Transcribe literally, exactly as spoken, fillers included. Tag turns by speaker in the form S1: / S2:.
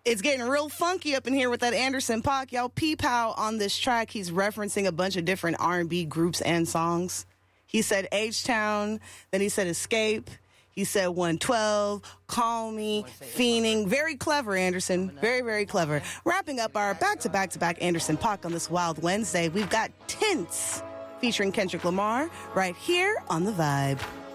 S1: It's getting real funky up in here with that Anderson .Paak. Y'all, P-Pow on this track, he's referencing a bunch of different R and B groups and songs. He said H-Town, then he said Escape, he said one twelve, Call Me, Fiending. Very clever, Anderson. Very, very clever. Wrapping up our back-to-back-to-back Anderson .Paak on this Wild Wednesday, we've got Tints featuring Kendrick Lamar right here on The Vibe.